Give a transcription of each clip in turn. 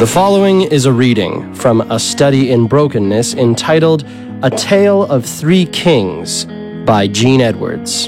The following is a reading from A Study in Brokenness entitled A Tale of Three Kings by Gene Edwards.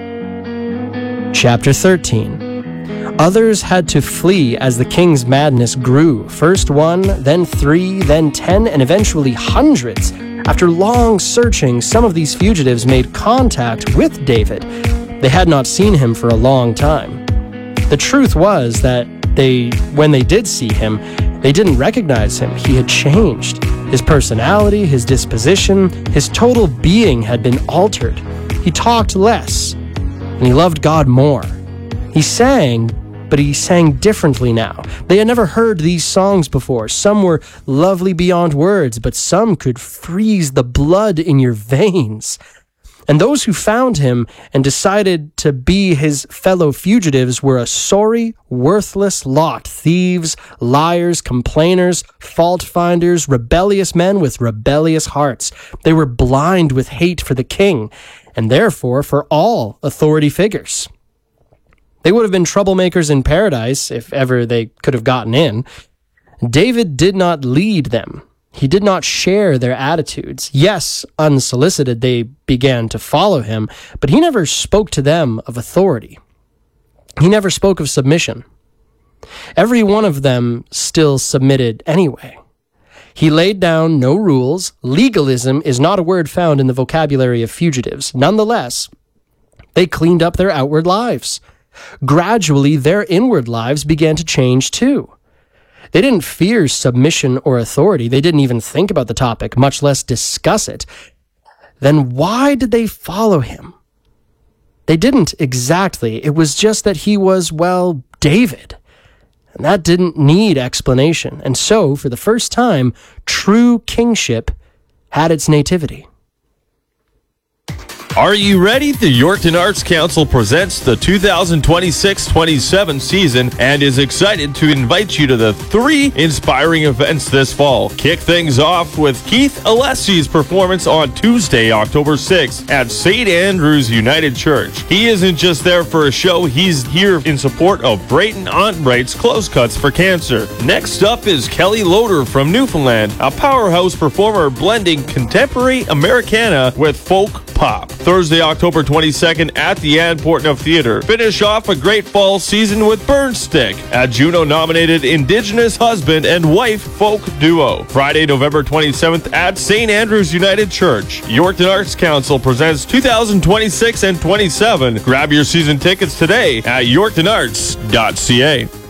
Chapter 13. Others had to flee as the king's madness grew. First one, then three, then 10, and eventually hundreds. After long searching, some of these fugitives made contact with David. They had not seen him for a long time. The truth was that when they did see him, they didn't recognize him. He had changed. His personality, his disposition, his total being had been altered. He talked less, and he loved God more. He sang, but he sang differently now. They had never heard these songs before. Some were lovely beyond words, but some could freeze the blood in your veins. And those who found him and decided to be his fellow fugitives were a sorry, worthless lot. Thieves, liars, complainers, fault-finders, rebellious men with rebellious hearts. They were blind with hate for the king, and therefore for all authority figures. They would have been troublemakers in paradise if ever they could have gotten in. David did not lead them. He did not share their attitudes. Yes, unsolicited, they began to follow him, but he never spoke to them of authority. He never spoke of submission. Every one of them still submitted anyway. He laid down no rules. Legalism is not a word found in the vocabulary of fugitives. Nonetheless, they cleaned up their outward lives. Gradually, their inward lives began to change too. They didn't fear submission or authority. They didn't even think about the topic, much less discuss it. Then why did they follow him? They didn't exactly. It was just that he was, well, David. And that didn't need explanation. And so, for the first time, true kingship had its nativity. Are you ready? The Yorkton Arts Council presents the 2026-27 season and is excited to invite you to the 3 inspiring events this fall. Kick things off with Keith Alessi's performance on Tuesday, October 6th at St. Andrew's United Church. He isn't just there for a show, he's here in support of Brayton Onbright's Close Cuts for Cancer. Next up is Kelly Loader from Newfoundland, a powerhouse performer blending contemporary Americana with folk pop. Thursday, October 22nd at the Ann Portneuf Theatre. Finish off a great fall season with Burnstick, a Juno-nominated Indigenous husband and wife folk duo. Friday, November 27th at St. Andrew's United Church. Yorkton Arts Council presents 2026 and 27. Grab your season tickets today at yorktonarts.ca.